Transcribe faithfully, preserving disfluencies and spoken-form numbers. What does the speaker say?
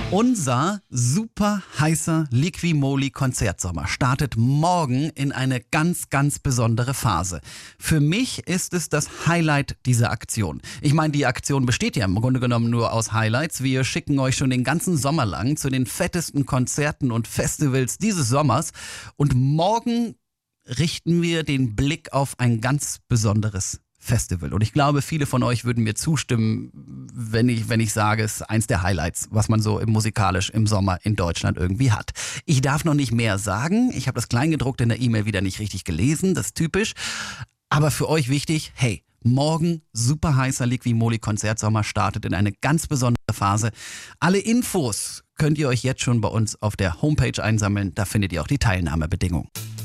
Unser super heißer Liqui-Moly Konzertsommer startet morgen in eine ganz, ganz besondere Phase. Für mich ist es das Highlight dieser Aktion. Ich meine, die Aktion besteht ja im Grunde genommen nur aus Highlights. Wir schicken euch schon den ganzen Sommer lang zu den fettesten Konzerten und Festivals dieses Sommers. Und morgen richten wir den Blick auf ein ganz besonderes Festival. Und ich glaube, viele von euch würden mir zustimmen, wenn ich, wenn ich sage, es ist eins der Highlights, was man so im musikalisch im Sommer in Deutschland irgendwie hat. Ich darf noch nicht mehr sagen. Ich habe das Kleingedruckte in der E-Mail wieder nicht richtig gelesen. Das ist typisch. Aber für euch wichtig, hey, morgen super heißer Liqui-Moly Konzertsommer startet in eine ganz besondere Phase. Alle Infos könnt ihr euch jetzt schon bei uns auf der Homepage einsammeln. Da findet ihr auch die Teilnahmebedingungen.